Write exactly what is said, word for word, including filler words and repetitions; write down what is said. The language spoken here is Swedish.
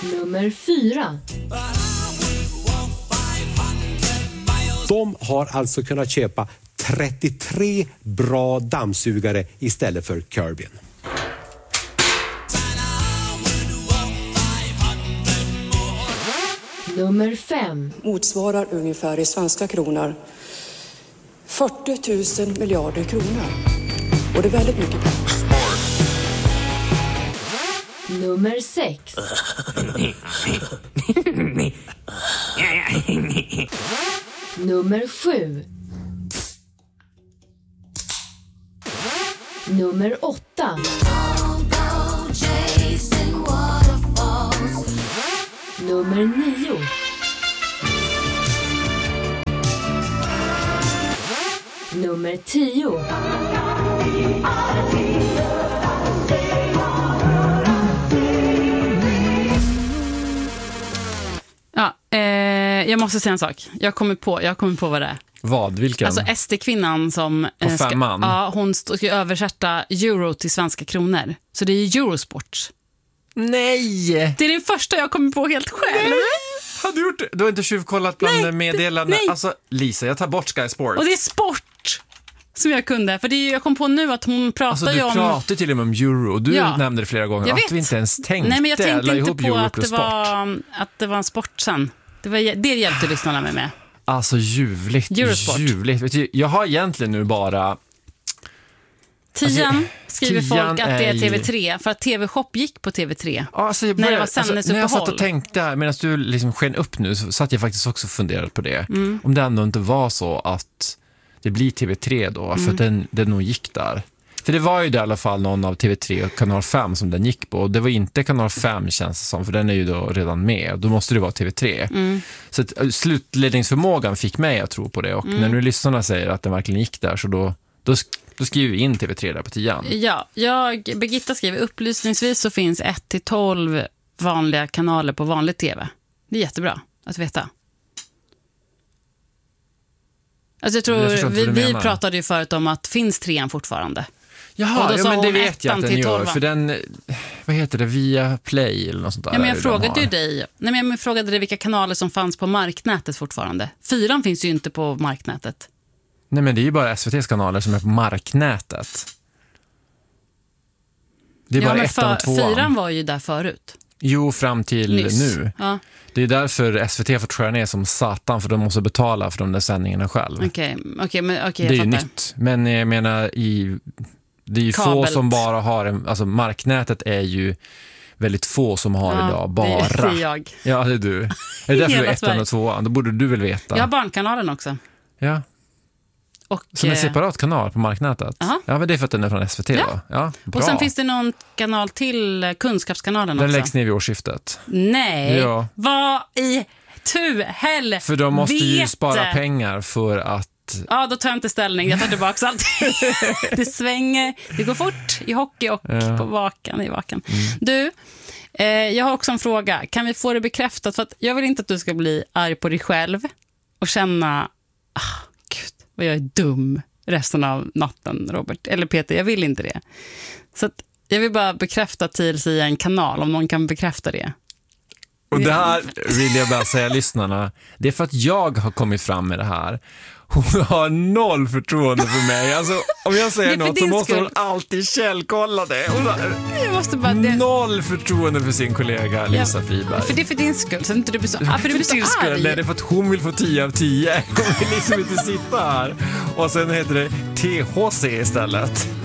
Nummer fyra. De har alltså kunnat köpa trettiotre bra dammsugare istället för Kirbyn. Nummer fem. Motsvarar ungefär i svenska kronor fyrtio tusen miljarder kronor. Och det är väldigt mycket pengar. Nummer sex. Nummer sju. Nummer åtta. Nummer nio. Nummer tio. Ja, eh, jag måste säga en sak. Jag kommer på, jag kommer på vad det är. Vad? Vilken? Alltså S D-kvinnan som... På eh, ska, femman? Ja, hon ska ska översätta euro till svenska kronor. Så det är ju Eurosport. Nej! Det är den första jag kommer på helt själv. Nej! Har du gjort det? Du har inte tjuvkollat bland Nej, meddelanden? nej. Alltså, Lisa, jag tar bort Sky Sport. Och det är sport som jag kunde. För det är, jag kom på nu att hon pratar Alltså, ju du om... pratar till och med om euro. Du Ja. nämnde det flera gånger. Jag Att vet. vi inte ens tänkte. Nej, men jag tänkte la inte ihop på euro att plus det, var, att det var en sport sen. Det, var, det hjälpte lyssnarna med med. Alltså, ljuvligt. Eurosport. Ljuvligt. Vet du, jag har egentligen nu bara... Tian Alltså, skriver tian folk att det är är T V tre. För att T V-shop gick på T V tre. Alltså, jag När det började, var alltså, sändningsuppehåll. när jag satt och tänkte, medan du liksom sken upp nu, så satt jag faktiskt också och funderade på det. Mm. Om det ändå inte var så att det blir T V tre då, Mm. för att den, den nog gick där. För det var ju det i alla fall någon av T V tre och kanal fem som den gick på. Och det var inte kanal fem, känns det som, för den är ju då redan med. Då måste det vara T V tre. Mm. Så att, slutledningsförmågan fick mig att tro på det. Och Mm. när nu lyssnarna säger att den verkligen gick där, så då, då, då skriver vi in T V tre där på tian. Ja, jag, Birgitta skriver upplysningsvis så finns ett till tolv vanliga kanaler på vanlig tv. Det är jättebra att veta. Alltså jag tror, Jag förstår inte vi, vad du vi menar. pratade ju förut om att finns trean fortfarande. Jaha, Och då ja, sa men det hon vet jag ettan att den till gör. tolvan. För den, vad heter det, via Play eller något sånt där. Ja, men jag de frågade har. ju dig. Nej, men jag frågade dig vilka kanaler som fanns på marknätet fortfarande. Fyran finns ju inte på marknätet. Nej, men det är ju bara S V T:s kanaler som är på marknätet. Det är Ja, bara men ettan och för, tvåan. fyran var ju där förut. Jo, fram till Nyss. nu. Ja, Det är därför S V T har fått skära ner som satan, för de måste betala för de där sändningarna själv. okej. Okej, men okej, det är jag ju fattar. nytt. Men jag menar, i, det är ju få Kabelt. som bara har en... Alltså, marknätet är ju väldigt få som har Ja, idag. Bara. Det är jag. Ja, det är du. Är det därför du Hela är ettan Sverige. och tvåan? Då borde du väl veta. Jag har Barnkanalen också. Ja. Och, Som en eh, separat kanal på marknätet. Aha. Ja, men det är för att den är från S V T Ja. då. Ja, bra. och sen finns det någon kanal till, eh, Kunskapskanalen Den också. läggs ner vid årsskiftet. Nej, Ja. vad i tu hell För de måste ju vet. spara pengar för att... Ja, då tar jag inte ställning. Jag tar tillbaka allt. Det svänger, det går fort i hockey och Ja. på vakan i vakan. Du, eh, jag har också en fråga. Kan vi få det bekräftat? För att jag vill inte att du ska bli arg på dig själv och känna, ah, gud, vad jag är dum resten av natten, Robert. Eller Peter, jag vill inte det. Så att jag vill bara bekräfta T L C i en kanal, om någon kan bekräfta det. Och det här vill jag bara säga lyssnarna. Det är för att jag har kommit fram med det här. Hon har noll förtroende för mig. Alltså, om jag Det säger är för något så din måste skull. hon alltid källkolla det. Hon har Jag måste bara... Det, noll förtroende för sin kollega Lisa Friberg. för det är för din skull, så att inte du blir så, ah, för du blir För din så skull, arg. nej, det är för att hon vill få tio av tio. Hon vill liksom inte sitta här. Och sen heter det T H C istället.